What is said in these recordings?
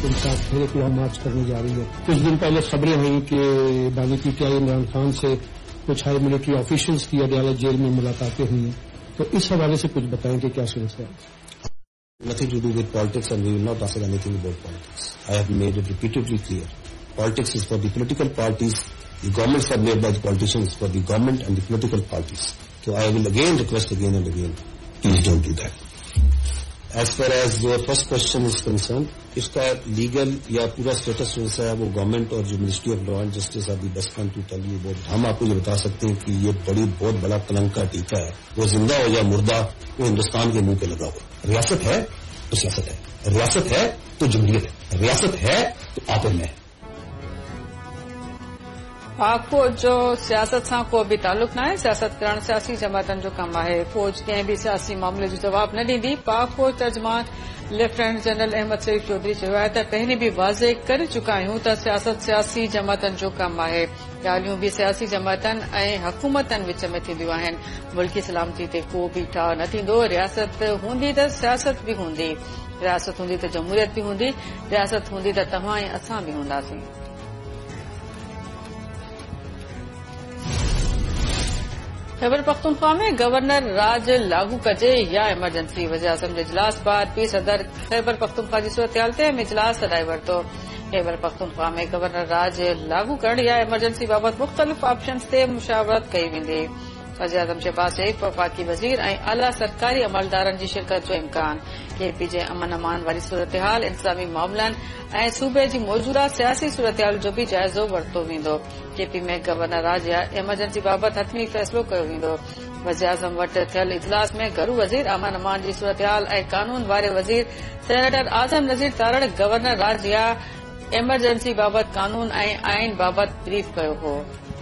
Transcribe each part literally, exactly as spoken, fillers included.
کے ساتھ پھر ایک لانگ مارچ کرنے جا رہی ہے. کچھ دن پہلے خبریں ہوئیں کہ بانی P T I Imran Khan سے کچھ ہائی ملٹری آفیشلز کی عدالت جیل میں ملاقاتیں ہوئی ہیں, تو اس حوالے سے کچھ بتائیں کہ کیا صورت ہے. Nothing to do with politics, and we will not answer anything about politics. I have made it repeatedly clear. Politics is for the political parties. The governments are made by the politicians for the government and the political parties. So I will again request again and again, please don't do that. As far as your first question is concerned, اس کا legal یا پورا status جو ہے وہ government اور جو ministry of law and justice are the best one to tell you about. ہم آپ کو یہ بتا سکتے ہیں کہ یہ بڑی بہت بڑا کلنک کا ٹیکہ ہے, وہ زندہ ہو یا مردہ وہ ہندوستان کے منہ پہ لگا ہوا. ریاست ہے تو سیاست ہے, ریاست ہے تو جمہوریت ہے, ریاست ہے تو آپن ہے. پاک فوج جو سیاست سے کو بھی تعلق نہ ہے, سیاست کرن سیاسی جماعتن جو کم ہے. فوج कंहिं भी सियासी मामले जो जवाब न ॾींदी. पाक फौज तर्जमान लेफ्टिनेंट जनरल अहमद सईद चौधरी चयो आहे त पहिरीं बि वाज़े करे चुका आहियूं त सियासत सियासी जमातनि जो कमु आहे. ॻाल्हियूं बि सियासी जमातनि ऐं हुकूमतनि विच में थींदियूं आहिनि. मुल्की सलामती ते को बि ठाह न थींदो. रियासत हूंदी त सियासत बि हूंदी, रियासत हूंदी त जमहूरियत बि हूंदी, रियासत हूंदी त तव्हां ऐं असां बि हूंदासीं. खैबर पख्तूनख्वा में गवर्नर राज लागू कजे या इमरजेंसी. वज़ीर आज़म जे इजलास बाद पी सदर खैबर पख्तूनख्वा जी सूरत ते इजलास सॾाए वरितो. खैबर पख्तूनख्वा में गवर्नर राज लागू करण या इमरजेंसी बाबति मुख़्तलिफ़ ऑप्शन्स ते मुशावरत कई वेंदी. वज़ीर आज़म शहबाज शरीफ, वफ़ाक़ी वज़ीर ऐं आला सरकारी अमलदारनि जी शिरकत जो इम्कान. केपी जे अमन अमान वारी सूरतहाल, इंतज़ामी मामलनि ऐं सूबे जी मौजूदा सियासी सूरतहाल जो बि जाइज़ो वरितो वेंदो. केपी में गवर्नर राज या इमरजेंसी बाबति हथमी फ़ैसिलो कयो वेंदो. वज़ीर आज़म वटि थियल इजलास में घरू वज़ीर अमन अमान जी सूरतहाल ऐं कानून वारे वज़ीर सेनेटर आज़म नज़ीर तारड़ गवर्नर राज या इमरजेंसी बाबति कानून ऐं आइन बाबति ब्रीफ कयो हो.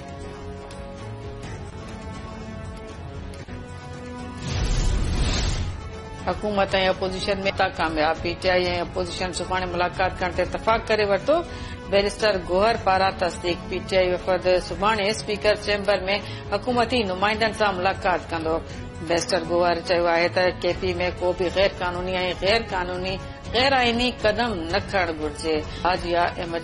हुकूमत ऐं अपोज़िशन में ता कामयाब. पीटीआई ऐं अपोज़िशन सुभाणे मुलाक़ात करण ते इतफ़ाक़ करे वरितो. बैरिस्टर गोहर पारां तस्दीक. पीटीआई वफ़द सुभाणे स्पीकर चैम्बर में हुकूमती नुमाइंदनि सां मुलाक़ात कंदो. बैरिस्टर गोहर चयो आहे त केपी में को बि गैर कानूनी ऐं गैर कानूनी गैर आइनी कदम न खणणु घुर्जे. हाजिया